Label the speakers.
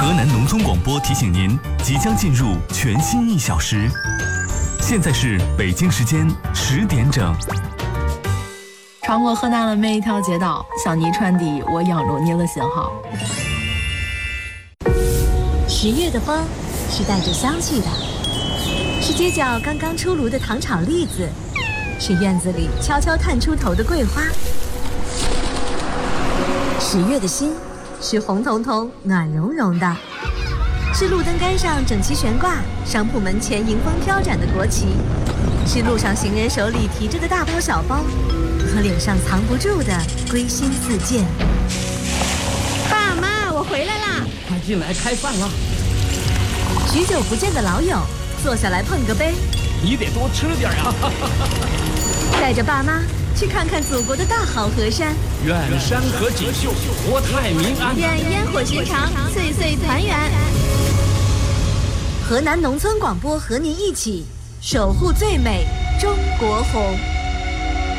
Speaker 1: 河南农村广播提醒您，即将进入全新1小时。现在是北京时间10点整。
Speaker 2: 穿过河南的每一条街道，向你传递我仰着你的信号。
Speaker 3: 10月的风是带着香气的，是街角刚刚出炉的糖炒栗子，是院子里悄悄探出头的桂花。10月的心是红彤彤暖融融的，是路灯杆上整齐悬挂，商铺门前迎风飘展的国旗，是路上行人手里提着的大包小包和脸上藏不住的归心似箭。爸妈，我回来啦！
Speaker 4: 快进来开饭了。
Speaker 3: 许久不见的老友，坐下来碰个杯。
Speaker 4: 你得多吃点呀！
Speaker 3: 带着爸妈去看看祖国的大好河山。
Speaker 4: 愿山河锦绣，国泰民安。
Speaker 3: 愿烟火寻常，岁岁团圆。河南农村广播和您一起守护最美中国红。